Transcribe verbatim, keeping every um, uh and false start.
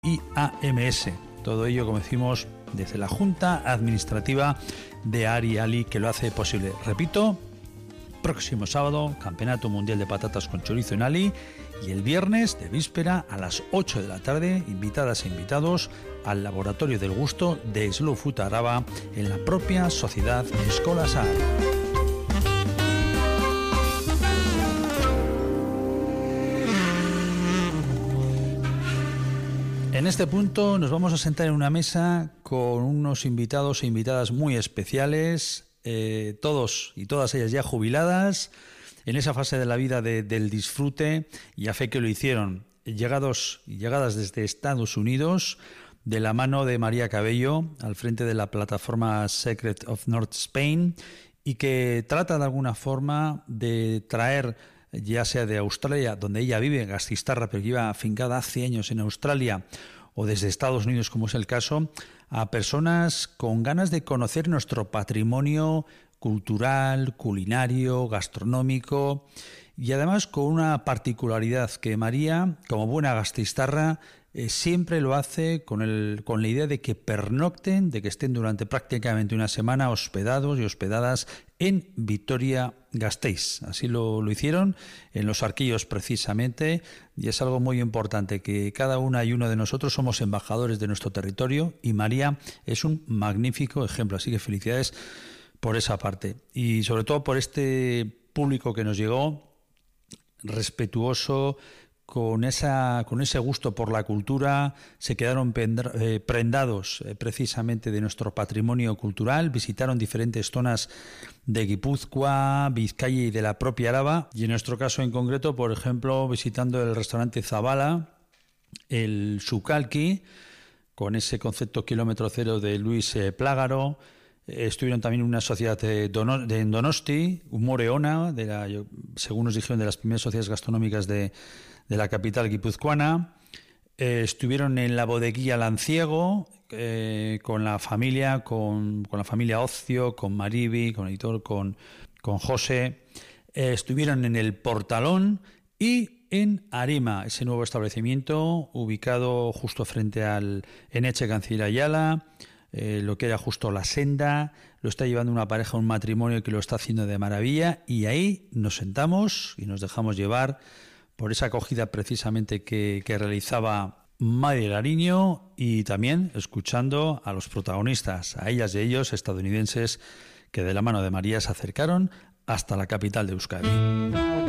I A M S. Todo ello, como decimos, desde la Junta Administrativa de Ari Ali, que lo hace posible. Repito, próximo sábado, Campeonato Mundial de Patatas con Chorizo en Ali, y el viernes de víspera a las ocho de la tarde, invitadas e invitados al Laboratorio del Gusto de Slow Food Araba en la propia Sociedad Escola Sahar. En este punto nos vamos a sentar en una mesa con unos invitados e invitadas muy especiales, eh, todos y todas ellas ya jubiladas, en esa fase de la vida de, del disfrute, y a fe que lo hicieron, llegados y llegadas desde Estados Unidos, de la mano de María Cabello, al frente de la plataforma Secret of North Spain, y que trata de alguna forma de traer, ya sea de Australia, donde ella vive, Gastistarra, pero que iba afincada hace años en Australia, o desde Estados Unidos, como es el caso, a personas con ganas de conocer nuestro patrimonio cultural, culinario, gastronómico, y además con una particularidad, que María, como buena gastistarra, eh, siempre lo hace con, el, con la idea de que pernocten, de que estén durante prácticamente una semana hospedados y hospedadas en Vitoria-Gasteiz. Así lo, lo hicieron en Los Arquillos precisamente, y es algo muy importante, que cada una y uno de nosotros somos embajadores de nuestro territorio, y María es un magnífico ejemplo, así que felicidades por esa parte, y sobre todo por este público que nos llegó, respetuoso, con esa con ese gusto por la cultura, se quedaron pendra, eh, prendados eh, precisamente de nuestro patrimonio cultural, visitaron diferentes zonas de Guipúzcoa, Vizcaya y de la propia Araba, y en nuestro caso en concreto, por ejemplo, visitando el restaurante Zabala, el Sukalki, con ese concepto kilómetro cero de Luis eh, Plágaro. Estuvieron también en una sociedad de, Dono, de Donosti, Humoreona, de la, según nos dijeron, de las primeras sociedades gastronómicas de, de la capital guipuzcoana. Eh, estuvieron en la bodeguilla Lanciego, eh, con la familia, con, con la familia Ocio, con Maribi, con Editor, con, con José. Eh, estuvieron en el Portalón y en Arima, ese nuevo establecimiento ubicado justo frente al Eneche Canciller Ayala. Eh, lo que era justo la senda, lo está llevando una pareja, un matrimonio que lo está haciendo de maravilla, y ahí nos sentamos y nos dejamos llevar por esa acogida precisamente que, que realizaba Mari Lariño, y también escuchando a los protagonistas, a ellas y ellos estadounidenses, que de la mano de María se acercaron hasta la capital de Euskadi.